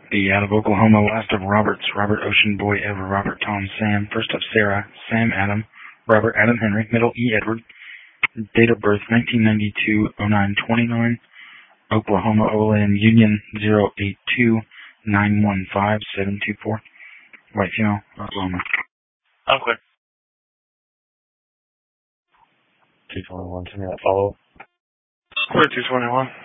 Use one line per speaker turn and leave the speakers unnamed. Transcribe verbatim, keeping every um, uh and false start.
B, out of Oklahoma, last of Roberts, Robert, Ocean, Boy, Ever, Robert, Tom, Sam, first of Sarah, Sam, Adam, Robert, Adam, Henry, middle, E, Edward, date of birth, nineteen ninety-two, oh nine twenty-nine, Oklahoma, O L N, Union, zero eight two nine one five seven two four, white female, Oklahoma.
I'm clear.
two twenty-one, send me that follow.
Clear two twenty-one.